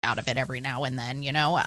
out of it every now and then,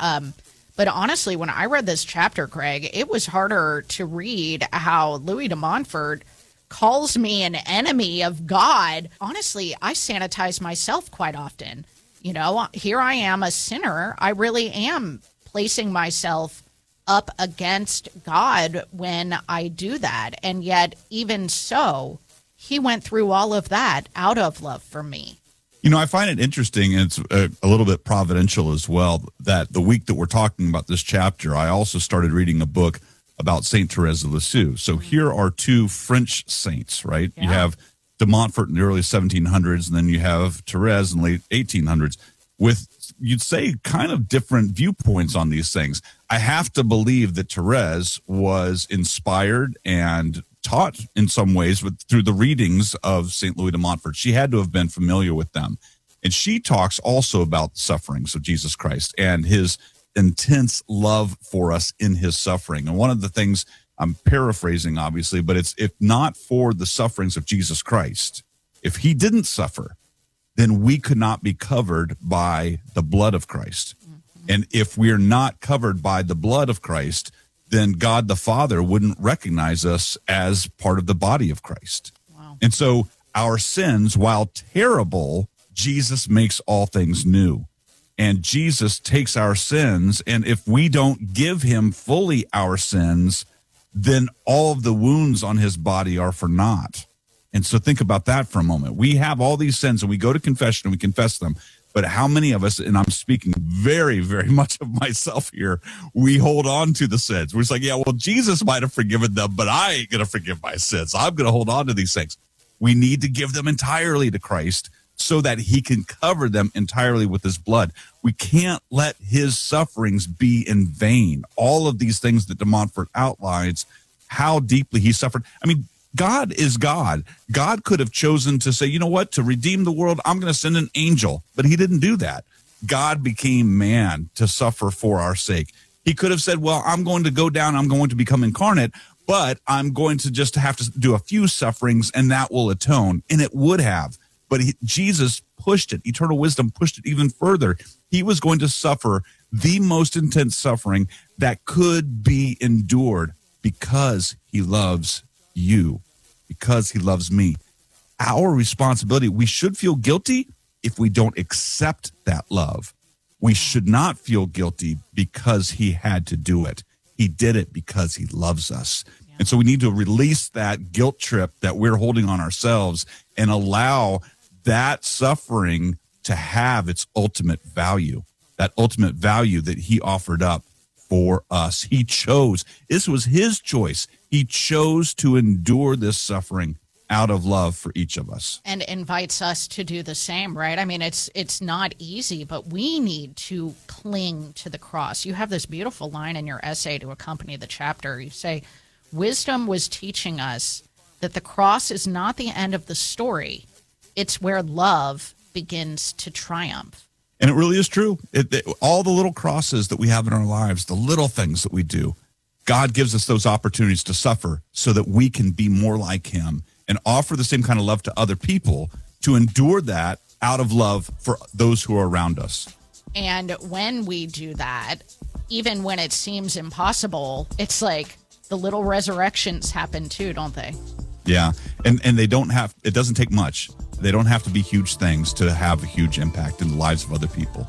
But honestly, when I read this chapter, Greg, it was harder to read how Louis de Montfort calls me an enemy of God. Honestly, I sanitize myself quite often. Here I am, a sinner. I really am placing myself up against God when I do that. And yet, even so, he went through all of that out of love for me. I find it interesting, and it's a little bit providential as well, that the week that we're talking about this chapter, I also started reading a book about Saint Therese of Lisieux. So here are two French saints, right? Yeah. You have de Montfort in the early 1700s, and then you have Therese in the late 1800s, with, you'd say, kind of different viewpoints on these things. I have to believe that Therese was inspired and taught in some ways through the readings of St. Louis de Montfort. She had to have been familiar with them. And she talks also about the sufferings of Jesus Christ and his intense love for us in his suffering. And one of the things, I'm paraphrasing obviously, but it's, if not for the sufferings of Jesus Christ, if he didn't suffer, then we could not be covered by the blood of Christ. Mm-hmm. And if we're not covered by the blood of Christ, then God the Father wouldn't recognize us as part of the body of Christ. Wow. And so our sins, while terrible, Jesus makes all things new. And Jesus takes our sins, and if we don't give him fully our sins, then all of the wounds on his body are for naught. And so think about that for a moment. We have all these sins, and we go to confession and we confess them. But how many of us, and I'm speaking very, very much of myself here, we hold on to the sins. We're just like, yeah, well, Jesus might have forgiven them, but I ain't going to forgive my sins. I'm going to hold on to these things. We need to give them entirely to Christ so that he can cover them entirely with his blood. We can't let his sufferings be in vain. All of these things that de Montfort outlines, how deeply he suffered. I mean, God is God. God could have chosen to say, you know what, to redeem the world, I'm going to send an angel. But he didn't do that. God became man to suffer for our sake. He could have said, well, I'm going to go down, I'm going to become incarnate, but I'm going to just have to do a few sufferings and that will atone. And it would have. But Jesus pushed it. Eternal wisdom pushed it even further. He was going to suffer the most intense suffering that could be endured because he loves you, because he loves me. Our responsibility, we should feel guilty if we don't accept that love. We should not feel guilty because he had to do it. He did it because he loves us. Yeah. And so we need to release that guilt trip that we're holding on ourselves and allow that suffering to have its ultimate value, that ultimate value that he offered up for us. He chose. This was his choice. He chose to endure this suffering out of love for each of us. And invites us to do the same, right? I mean, it's not easy, but we need to cling to the cross. You have this beautiful line in your essay to accompany the chapter. You say, wisdom was teaching us that the cross is not the end of the story. It's where love begins to triumph. And it really is true. All the little crosses that we have in our lives, the little things that we do, God gives us those opportunities to suffer so that we can be more like him and offer the same kind of love to other people, to endure that out of love for those who are around us. And when we do that, even when it seems impossible, it's like the little resurrections happen too, don't they? Yeah. And they don't have, it doesn't take much. They don't have to be huge things to have a huge impact in the lives of other people.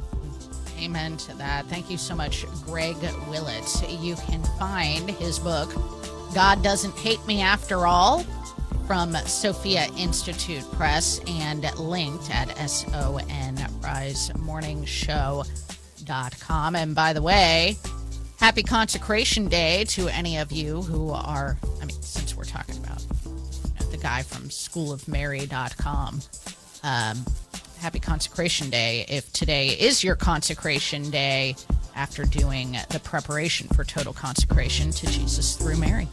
Amen to that. Thank you so much, Greg Willett. You can find his book, God Doesn't Hate Me After All, from Sophia Institute Press, and linked at sonrisemorningshow.com. And by the way, happy Consecration Day to any of you who are, I mean, since we're talking about the guy from schoolofmary.com, happy Consecration Day if today is your consecration day after doing the preparation for total consecration to Jesus through Mary.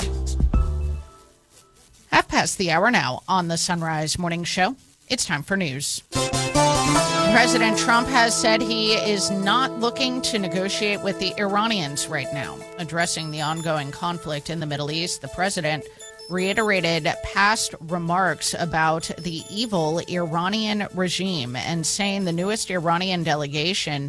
Half past the hour now on the Sunrise Morning Show. It's time for news. President Trump has said he is not looking to negotiate with the Iranians right now. Addressing the ongoing conflict in the Middle East, the president reiterated past remarks about the evil Iranian regime and saying the newest Iranian delegation